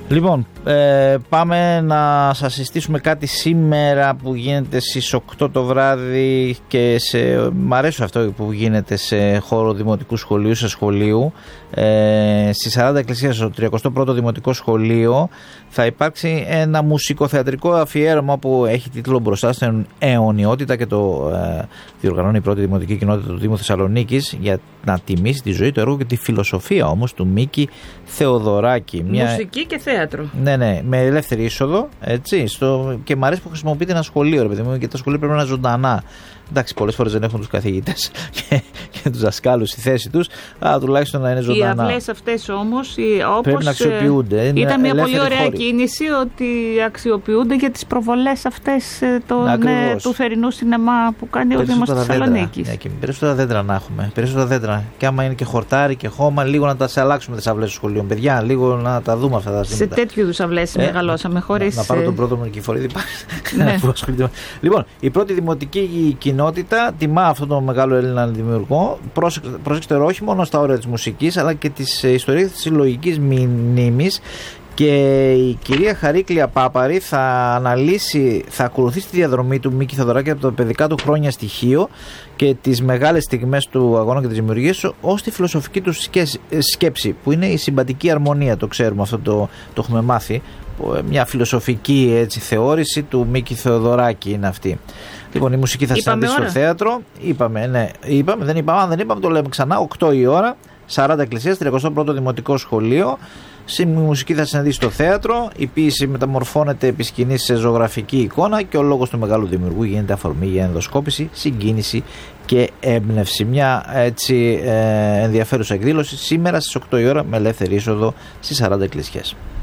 Λοιπόν, πάμε να σας συστήσουμε κάτι σήμερα που γίνεται στις 8 το βράδυ και μ' αρέσει αυτό που γίνεται σε χώρο δημοτικού σχολείου, σε σχολείου. Στις 40 Εκκλησίας, στο 31ο Δημοτικό Σχολείο, θα υπάρξει ένα μουσικοθεατρικό αφιέρωμα που έχει τίτλο «Μπροστά στην αιωνιότητα» και το διοργανώνει η πρώτη δημοτική κοινότητα του Δήμου Θεσσαλονίκης για να τιμήσει τη ζωή, το έργο και τη φιλοσοφία όμως του Μίκη Θεοδωράκη. Μουσική και θέατρο. Ναι, με ελεύθερη είσοδο, έτσι, και μου αρέσει που χρησιμοποιείται ένα σχολείο, ρε παιδί μου, και τα σχολεία πρέπει να είναι ζωντανά. Εντάξει, πολλές φορές δεν έχουν τους καθηγητές και τους δασκάλους στη θέση τους, αλλά τουλάχιστον να είναι ζωντανά. Οι αυλές αυτές όμως, πρέπει να αξιοποιούνται. Ήταν μια πολύ ωραία κίνηση ότι αξιοποιούνται για τις προβολές αυτές του θερινού σινεμά που κάνει ο Δήμος Θεσσαλονίκης. Και περισσότερα δέντρα να έχουμε. Περισσότερα δέντρα. Και άμα είναι και χορτάρι και χώμα, λίγο να τα αλλάξουμε τις αυλές των σχολείων. Παιδιά, λίγο να τα δούμε αυτά τα ζητήματα. Σε τέτοιου είδους αυλές μεγαλώσαμε χωρίς. Να πάρω τον πρώτο μου κυφορίδη. Λοιπόν, η πρώτη δημοτική κοινότητα τιμά αυτόν τον μεγάλο Έλληνα δημιουργό. Προσέξτε, όχι μόνο στα όρια της μουσικής, αλλά και της ιστορίας της συλλογικής μνήμης. Και η κυρία Χαρίκλια Πάπαρη θα ακολουθήσει τη διαδρομή του Μίκη Θεοδωράκη από τα παιδικά του χρόνια στοιχείο και τις μεγάλες στιγμές του αγώνα και της δημιουργίας ως τη φιλοσοφική του σκέψη, που είναι η συμπατική αρμονία. Το ξέρουμε αυτό, το έχουμε μάθει. Μια φιλοσοφική, έτσι, θεώρηση του Μίκη Θεοδωράκη είναι αυτή. Λοιπόν, η μουσική θα συναντήσει στο θέατρο. Δεν είπαμε, το λέμε ξανά. 8 η ώρα, 40 Εκκλησίας, 31ο Δημοτικό Σχολείο. Η μουσική θα συναντήσει στο θέατρο. Η ποίηση μεταμορφώνεται επί σκηνής σε ζωγραφική εικόνα και ο λόγος του μεγάλου δημιουργού γίνεται αφορμή για ενδοσκόπηση, συγκίνηση και έμπνευση. Μια έτσι ενδιαφέρουσα εκδήλωση σήμερα στις 8 η ώρα με ελεύθερη είσοδο στις 40 Εκκλησίες.